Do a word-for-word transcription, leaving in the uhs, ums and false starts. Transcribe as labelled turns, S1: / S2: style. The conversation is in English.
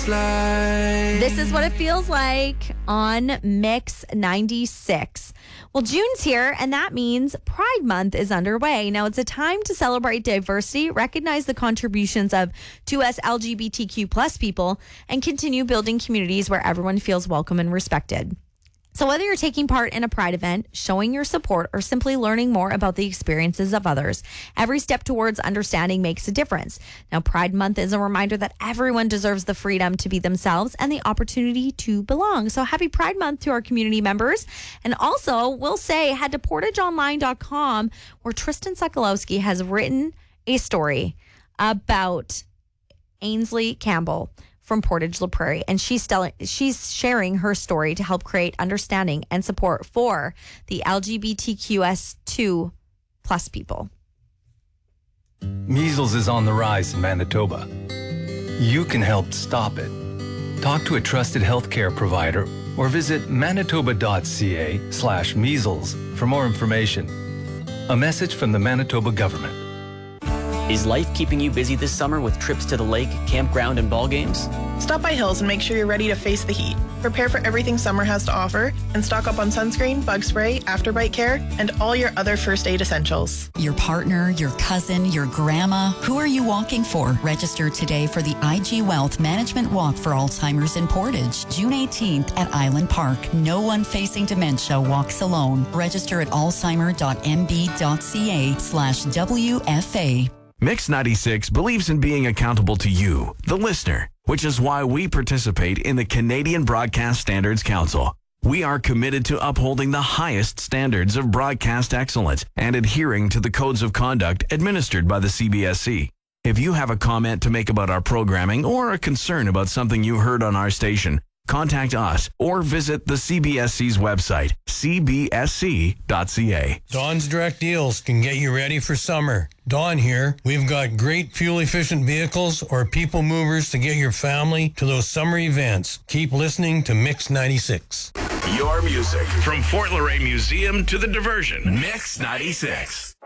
S1: fly.
S2: This is what it feels like on Mix ninety-six. Well, June's here, and that means Pride Month is underway. Now, it's a time to celebrate diversity, recognize the contributions of to us L G B T Q plus people, and continue building communities where everyone feels welcome and respected. So whether you're taking part in a Pride event, showing your support, or simply learning more about the experiences of others, every step towards understanding makes a difference. Now, Pride Month is a reminder that everyone deserves the freedom to be themselves and the opportunity to belong. So happy Pride Month to our community members. And also, we'll say, head to portage online dot com, where Tristan Sokolowski has written a story about Ainsley Campbell from Portage La Prairie, and she's still, she's sharing her story to help create understanding and support for the L G B T Q S two plus people.
S3: Measles is on the rise in Manitoba. You can help stop it. Talk to a trusted healthcare provider or visit manitoba.ca slash measles for more information. A message from the Manitoba government.
S4: Is life keeping you busy this summer with trips to the lake, campground, and ball games?
S5: Stop by Hills and make sure you're ready to face the heat. Prepare for everything summer has to offer and stock up on sunscreen, bug spray, afterbite care, and all your other first aid essentials.
S6: Your partner, your cousin, your grandma, who are you walking for? Register today for the I G Wealth Management Walk for Alzheimer's in Portage, June eighteenth at Island Park. No one facing dementia walks alone. Register at alzheimer.mb.ca slash WFA.
S7: Mix ninety-six believes in being accountable to you, the listener, which is why we participate in the Canadian Broadcast Standards Council. We are committed to upholding the highest standards of broadcast excellence and adhering to the codes of conduct administered by the C B S C. If you have a comment to make about our programming or a concern about something you heard on our station, contact us or visit the C B S C's website, c b s c dot c a.
S8: Dawn's Direct Deals can get you ready for summer. Dawn here. We've got great fuel-efficient vehicles or people movers to get your family to those summer events. Keep listening to Mix ninety-six.
S9: Your music from Fort Laurier Museum to the Diversion. Mix ninety-six.